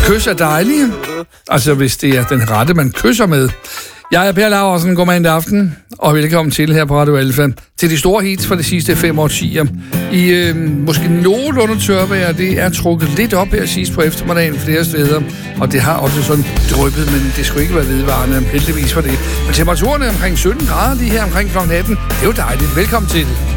Kys er dejlige. Altså, hvis det er den rette, man kysser med. Jeg er Per Laursen, godmorgen aften, og velkommen til her på Radio Alfa til de store hits for de sidste 5 årtier. I måske nogenlunde tørvejr, det er trukket lidt op her sidst på eftermiddagen flere steder, og det har også sådan dryppet, men det skulle ikke være vedvarende, heldigvis for det. Men temperaturen er omkring 17 grader lige her omkring kl. 18. Det er jo dejligt. Velkommen til.